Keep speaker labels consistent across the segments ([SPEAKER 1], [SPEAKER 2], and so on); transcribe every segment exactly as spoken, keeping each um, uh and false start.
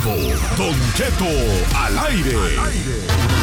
[SPEAKER 1] tiempo. Don Cheto al aire. Al aire.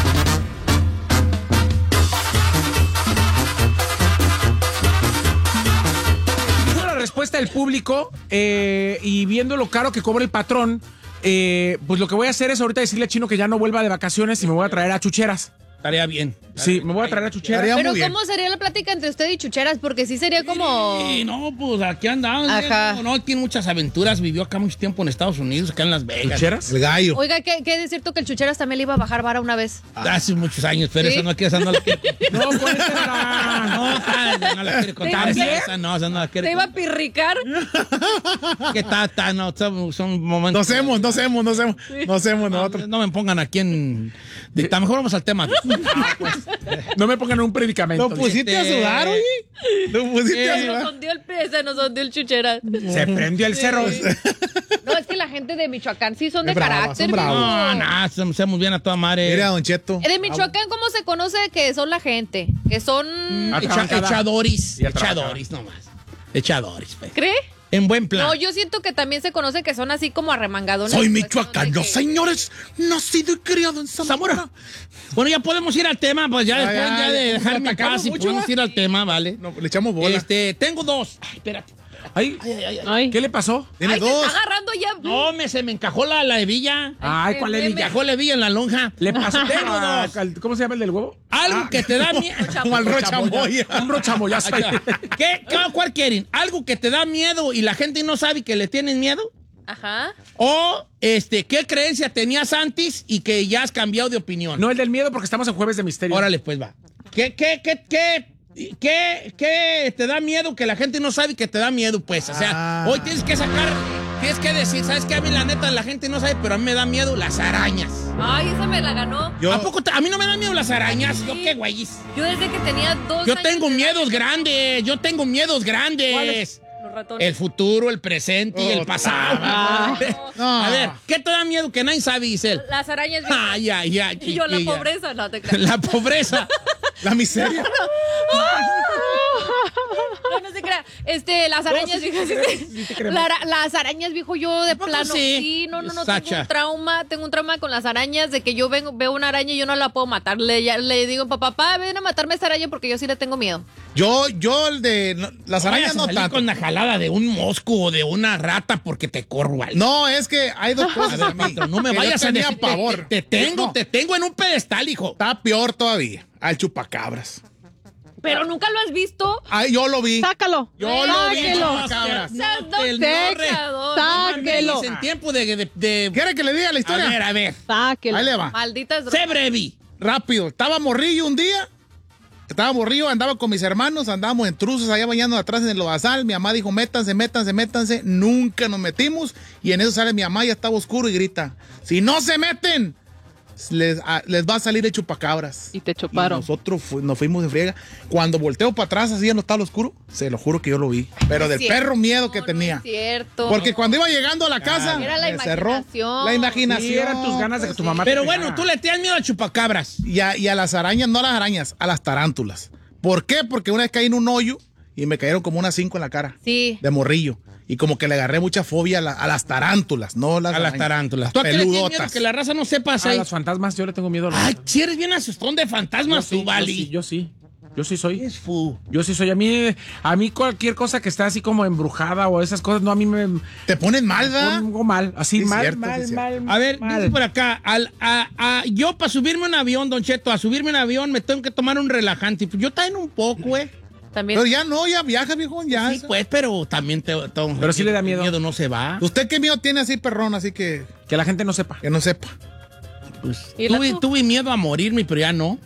[SPEAKER 2] La respuesta del público eh, y viendo lo caro que cobra el patrón, eh, pues lo que voy a hacer es ahorita decirle a Chino que ya no vuelva de vacaciones y me voy a traer a Chucheras.
[SPEAKER 3] Estaría bien.
[SPEAKER 2] Sí, me voy a traer a Chucheras.
[SPEAKER 4] Pero ¿cómo sería la plática entre usted y Chucheras? Porque sí sería como...
[SPEAKER 3] Sí, no, pues aquí andamos.
[SPEAKER 4] Ajá.
[SPEAKER 3] No, no, tiene muchas aventuras. Vivió acá mucho tiempo en Estados Unidos, acá en Las Vegas.
[SPEAKER 2] ¿Chucheras?
[SPEAKER 5] El gallo.
[SPEAKER 4] Oiga, ¿qué, qué es cierto que el Chucheras también le iba a bajar vara una vez?
[SPEAKER 3] Hace muchos años, pero
[SPEAKER 4] ¿Sí?
[SPEAKER 3] eso no quiere, esa no la quiere contar.
[SPEAKER 2] No, cuéntala.
[SPEAKER 3] No, esa no la quiere contar.
[SPEAKER 4] ¿También?
[SPEAKER 3] Esa no, esa no la quiere
[SPEAKER 4] ¿Te iba a
[SPEAKER 3] contar.
[SPEAKER 4] pirricar?
[SPEAKER 3] ¿Qué está? Está, no, son, son momentos.
[SPEAKER 5] No hacemos, no hacemos, no hacemos. No hacemos
[SPEAKER 3] No,
[SPEAKER 5] nosotros.
[SPEAKER 3] no me pongan aquí en. Dicta, mejor vamos al tema.
[SPEAKER 2] No me pongan un predicamento.
[SPEAKER 5] No pusiste a
[SPEAKER 3] Este-
[SPEAKER 5] sudar, oye. No pusiste a
[SPEAKER 3] Eh,
[SPEAKER 4] Se nos
[SPEAKER 5] sudar.
[SPEAKER 4] hundió el pie, se nos hundió el Chucheras.
[SPEAKER 2] Se prendió el cerro.
[SPEAKER 4] No, es que la gente de Michoacán sí son de
[SPEAKER 5] Es brava,
[SPEAKER 4] carácter.
[SPEAKER 5] son bravos.
[SPEAKER 4] mijo.
[SPEAKER 3] No, no, hacemos bien a toda madre.
[SPEAKER 5] Mira, Don Cheto.
[SPEAKER 4] Eh, De Michoacán, ¿cómo se conoce que son la gente? Que son...
[SPEAKER 2] Mm.
[SPEAKER 3] Echa-
[SPEAKER 2] Atrabancada.
[SPEAKER 3] echadores.
[SPEAKER 2] Y atrabancada.
[SPEAKER 3] Echadores nomás. Echadores, pues.
[SPEAKER 4] ¿Cree?
[SPEAKER 3] En buen plan.
[SPEAKER 4] No, yo siento que también se conoce que son así como arremangadones.
[SPEAKER 5] Soy
[SPEAKER 4] Pues,
[SPEAKER 5] michoacano,
[SPEAKER 4] no sé qué.
[SPEAKER 5] señores. Nacido y criado en Zamora.
[SPEAKER 3] Zamora. Bueno, ya podemos ir al tema, pues ya
[SPEAKER 5] Ya,
[SPEAKER 3] después
[SPEAKER 5] ya,
[SPEAKER 3] ya de
[SPEAKER 5] ya,
[SPEAKER 3] dejarme
[SPEAKER 5] nos
[SPEAKER 3] acá,
[SPEAKER 5] atacamos
[SPEAKER 3] si
[SPEAKER 5] mucho,
[SPEAKER 3] podemos
[SPEAKER 5] ¿va?
[SPEAKER 3] ir al tema, ¿vale?
[SPEAKER 5] No, le echamos bola.
[SPEAKER 3] Este, tengo dos. Ay, espérate.
[SPEAKER 2] Ay,
[SPEAKER 4] Ay,
[SPEAKER 2] ¿qué le pasó?
[SPEAKER 5] Tiene
[SPEAKER 4] Ay, se
[SPEAKER 5] dos.
[SPEAKER 4] está agarrando ya.
[SPEAKER 3] No, me, se me encajó la, la hebilla.
[SPEAKER 2] Ay, ¿cuál
[SPEAKER 4] me-
[SPEAKER 2] le
[SPEAKER 3] Me encajó la hebilla en la lonja.
[SPEAKER 2] ¿Le pasó?
[SPEAKER 3] Tengo
[SPEAKER 2] Ah,
[SPEAKER 3] dos.
[SPEAKER 2] al- ¿Cómo se llama el del huevo?
[SPEAKER 3] Algo que te da miedo.
[SPEAKER 5] Como al rochamoya.
[SPEAKER 2] Un rochamoyazo.
[SPEAKER 3] Ahí está. ¿Qué, qué- ¿Cuál quieren? ¿Algo que te da miedo y la gente no sabe que le tienen miedo?
[SPEAKER 4] Ajá.
[SPEAKER 3] ¿O este, qué creencia tenías antes y que ya has cambiado de opinión?
[SPEAKER 2] No, el del miedo porque estamos en Jueves de Misterio.
[SPEAKER 3] Órale, pues va. ¿Qué, qué, qué, qué, qué, qué te da miedo que la gente no sabe que te da miedo, pues? O sea,
[SPEAKER 5] Ah.
[SPEAKER 3] hoy tienes que sacar, tienes que decir, ¿sabes qué? A mí la neta la gente no sabe, pero a mí me da miedo las arañas.
[SPEAKER 4] Ay, esa me la ganó.
[SPEAKER 5] Yo-
[SPEAKER 3] ¿A poco te- a mí no me dan miedo las arañas? Yo qué güeyes.
[SPEAKER 4] Yo desde que tenía dos
[SPEAKER 3] Yo
[SPEAKER 4] años
[SPEAKER 3] tengo
[SPEAKER 4] de edad-
[SPEAKER 3] miedos grandes, yo tengo miedos grandes.
[SPEAKER 4] ¿Cuáles? Los ratones.
[SPEAKER 3] El futuro, el presente y el
[SPEAKER 5] Oh,
[SPEAKER 3] pasado.
[SPEAKER 5] No.
[SPEAKER 3] A ver, ¿qué te da miedo que nadie sabe, Giselle?
[SPEAKER 4] Las arañas. viejas.
[SPEAKER 3] Ay, ay, ay.
[SPEAKER 4] Y yo, la
[SPEAKER 3] chiquilla.
[SPEAKER 4] pobreza. No, te creas.
[SPEAKER 3] La pobreza.
[SPEAKER 5] La miseria.
[SPEAKER 4] No, no se crea. Este, las arañas,
[SPEAKER 2] sí,
[SPEAKER 4] viejo.
[SPEAKER 2] sí te creemos, sí te creemos.
[SPEAKER 4] La ara- las arañas, viejo, yo de
[SPEAKER 3] poco
[SPEAKER 4] plano.
[SPEAKER 3] sí?
[SPEAKER 4] Sí, no, no, no.
[SPEAKER 3] Sacha.
[SPEAKER 4] Tengo un trauma, tengo un trauma con las arañas de que yo vengo, veo una araña y yo no la puedo matar. Le, ya- le digo, papá, papá, ven a matarme esta araña porque yo sí le tengo miedo.
[SPEAKER 5] Yo, yo, el de. no, las
[SPEAKER 3] No
[SPEAKER 5] arañas
[SPEAKER 3] vayas a
[SPEAKER 5] no
[SPEAKER 3] salir
[SPEAKER 5] tanto.
[SPEAKER 3] con la jalada de un mosco o de una rata porque te corro al.
[SPEAKER 5] No, es que hay dos cosas.
[SPEAKER 3] A
[SPEAKER 5] a
[SPEAKER 3] ver,
[SPEAKER 5] mí,
[SPEAKER 3] patrón, no me
[SPEAKER 5] que yo
[SPEAKER 3] vayas a
[SPEAKER 5] tenía
[SPEAKER 3] decir. te-
[SPEAKER 5] pavor.
[SPEAKER 3] Te, te tengo,
[SPEAKER 5] No,
[SPEAKER 3] te tengo en un pedestal, hijo.
[SPEAKER 5] Está peor todavía. Al chupacabras.
[SPEAKER 4] Pero nunca lo has visto.
[SPEAKER 5] Ay, yo lo vi.
[SPEAKER 6] Sácalo.
[SPEAKER 5] Yo lo vi.
[SPEAKER 6] Sáquelo.
[SPEAKER 5] Chupacabras.
[SPEAKER 3] No,
[SPEAKER 4] Seas
[SPEAKER 3] te-
[SPEAKER 4] don
[SPEAKER 3] no,
[SPEAKER 6] Sex.
[SPEAKER 3] re-
[SPEAKER 4] pecador.
[SPEAKER 6] Sáquelo.
[SPEAKER 3] mames, en tiempo de, de, de-
[SPEAKER 5] ¿Quiere que le diga la
[SPEAKER 3] A
[SPEAKER 5] historia?
[SPEAKER 3] ver, a ver.
[SPEAKER 6] Sáquelo.
[SPEAKER 5] Ahí le va.
[SPEAKER 4] Malditas
[SPEAKER 3] Sé
[SPEAKER 4] drogas.
[SPEAKER 3] brevi.
[SPEAKER 5] Rápido. Estaba morrillo un día. Estaba morrillo, andaba con mis hermanos, andábamos en truzos allá bañando atrás en el lodazal. Mi mamá dijo, métanse, métanse, métanse. Nunca nos metimos. Y en eso sale mi mamá, ya estaba oscuro y grita, si no se meten, les, a- les va a salir el chupacabras.
[SPEAKER 6] Y te
[SPEAKER 5] Y
[SPEAKER 6] chuparon.
[SPEAKER 5] nosotros fu- nos fuimos de friega. Cuando volteo para atrás, así ya no estaba oscuro, se lo juro que yo lo vi. Pero del
[SPEAKER 4] Cierto,
[SPEAKER 5] perro miedo que
[SPEAKER 4] no
[SPEAKER 5] tenía.
[SPEAKER 4] es cierto.
[SPEAKER 5] Porque cuando iba llegando a la casa,
[SPEAKER 4] Era la
[SPEAKER 5] me cerró.
[SPEAKER 4] imaginación.
[SPEAKER 5] La imaginación.
[SPEAKER 2] Sí, eran tus ganas de que tu mamá
[SPEAKER 3] Pero
[SPEAKER 2] te
[SPEAKER 3] bueno,
[SPEAKER 2] pegara.
[SPEAKER 3] tú le tienes miedo a chupacabras.
[SPEAKER 5] Y a, y a las arañas, no a las arañas, a las tarántulas. ¿Por qué? Porque una vez caí en un hoyo y me cayeron como unas cinco en la cara.
[SPEAKER 4] Sí.
[SPEAKER 5] De morrillo. Y como que le agarré mucha fobia a, la- a las tarántulas, no las
[SPEAKER 3] A las
[SPEAKER 5] arañas.
[SPEAKER 3] tarántulas. ¿Tú a qué le tienes miedo?
[SPEAKER 5] Peludotas.
[SPEAKER 3] Que la raza no sepa
[SPEAKER 2] A
[SPEAKER 3] hacer.
[SPEAKER 2] los fantasmas, yo le tengo miedo a los
[SPEAKER 3] Ay,
[SPEAKER 2] fantasmas.
[SPEAKER 3] si eres bien asustón de
[SPEAKER 2] Yo
[SPEAKER 3] fantasmas,
[SPEAKER 2] sí,
[SPEAKER 3] tú, Vali.
[SPEAKER 2] yo sí, yo sí. Yo sí soy.
[SPEAKER 3] Es fu.
[SPEAKER 2] Yo sí soy. A mí, a mí cualquier cosa que está así como embrujada o esas cosas, no, a mí me
[SPEAKER 5] Te ponen mal, ¿verdad?
[SPEAKER 2] pongo mal. Así,
[SPEAKER 5] Sí,
[SPEAKER 2] mal,
[SPEAKER 5] cierto,
[SPEAKER 2] mal,
[SPEAKER 5] sí,
[SPEAKER 2] mal,
[SPEAKER 3] A ver,
[SPEAKER 2] mal.
[SPEAKER 3] dice por acá, al, a, a- yo para subirme a un avión, Don Cheto, a subirme a un avión me tengo que tomar un relajante. Pues yo también un poco, güey.
[SPEAKER 4] También.
[SPEAKER 5] Pero ya no, ya viaja, viejo, ya.
[SPEAKER 3] Sí, pues, pero también te... te-
[SPEAKER 2] Pero sí le da
[SPEAKER 3] el
[SPEAKER 2] miedo.
[SPEAKER 3] miedo no se va.
[SPEAKER 5] ¿Usted qué miedo tiene así, perrón? Así que,
[SPEAKER 2] Que la gente no sepa.
[SPEAKER 5] que no sepa.
[SPEAKER 3] Pues,
[SPEAKER 4] ¿Y la
[SPEAKER 3] tuve,
[SPEAKER 4] tú?
[SPEAKER 3] tuve miedo a morirme, pero ya no.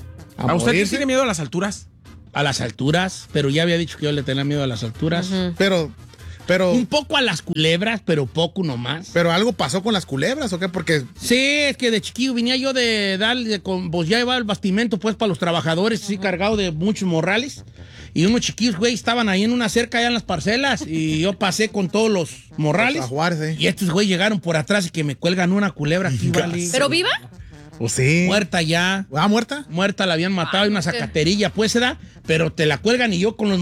[SPEAKER 2] ¿A usted
[SPEAKER 5] morirse.
[SPEAKER 2] tiene miedo a las alturas?
[SPEAKER 3] A las alturas, pero ya había dicho que yo le tenía miedo a las alturas.
[SPEAKER 5] Pero, pero,
[SPEAKER 3] Un poco a las culebras, pero poco nomás.
[SPEAKER 5] pero algo pasó con las culebras, ¿o qué? Porque
[SPEAKER 3] Sí, es que de chiquillo venía yo de darle, con, pues ya llevaba el bastimento pues para los trabajadores, así cargado de muchos morrales. Y unos chiquillos, güey, estaban ahí en una cerca allá en las parcelas y yo pasé con todos los morrales.
[SPEAKER 5] a Juárez, ¿eh?
[SPEAKER 3] Y estos, güey, llegaron por atrás y que me cuelgan una culebra aquí, vale.
[SPEAKER 4] ¿Pero viva?
[SPEAKER 5] Pues sí.
[SPEAKER 3] Muerta ya.
[SPEAKER 5] ¿Ah, muerta?
[SPEAKER 3] Muerta, la habían matado,
[SPEAKER 4] Ay,
[SPEAKER 3] y una
[SPEAKER 4] no sé.
[SPEAKER 3] zacaterilla, pues, ¿verdad? Pero te la cuelgan y yo con los